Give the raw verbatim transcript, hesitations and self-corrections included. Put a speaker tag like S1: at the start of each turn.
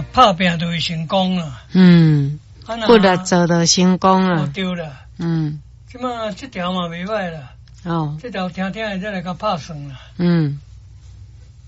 S1: 拍拼就会成功啦。
S2: 嗯，不力做就成功了。
S1: 哦，对啦。
S2: 嗯，
S1: 即马这条嘛袂歹啦。
S2: 哦，
S1: 这条听听的再来甲拍算啦。
S2: 嗯。